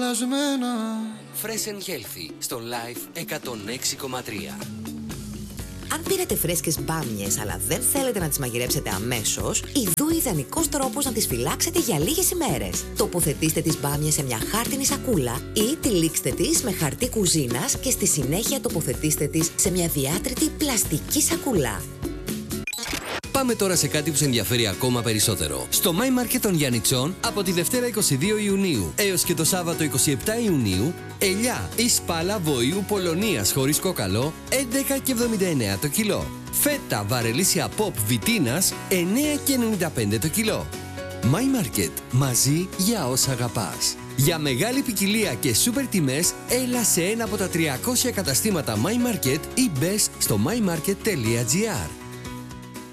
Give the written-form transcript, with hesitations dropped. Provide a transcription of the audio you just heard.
χαλασμένα. Fresh and Healthy στο Live 106,3. Αν πήρατε φρέσκες μπάμιες αλλά δεν θέλετε να τις μαγειρέψετε αμέσως, ιδού ιδανικός τρόπος να τις φυλάξετε για λίγες ημέρες. Τοποθετήστε τις μπάμιες σε μια χάρτινη σακούλα ή τυλίξτε τις με χαρτί κουζίνας και στη συνέχεια τοποθετήστε τις σε μια διάτρητη πλαστική σακούλα. Πάμε τώρα σε κάτι που σε ενδιαφέρει ακόμα περισσότερο. Στο My Market των Γιαννιτσών από τη Δευτέρα 22 Ιουνίου έως και το Σάββατο 27 Ιουνίου, ελιά ή σπάλα βοήου Πολωνίας χωρίς κόκαλο 11,79 το κιλό. Φέτα βαρελίσια Pop Βιτίνας 9,95 το κιλό. My Market, μαζί για όσα αγαπάς. Για μεγάλη ποικιλία και σούπερ τιμές, έλα σε ένα από τα 300 καταστήματα My Market ή μπες στο mymarket.gr.